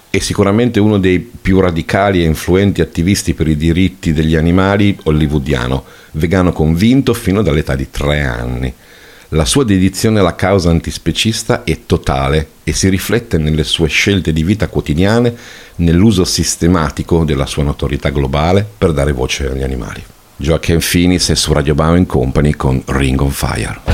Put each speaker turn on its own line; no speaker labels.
È sicuramente uno dei più radicali e influenti attivisti per i diritti degli animali hollywoodiano, vegano convinto fino dall'età di 3 anni. La sua dedizione alla causa antispecista è totale e si riflette nelle sue scelte di vita quotidiane, nell'uso sistematico della sua notorietà globale per dare voce agli animali. Joaquin Phoenix è su Radio Bauer Company con Ring on Fire.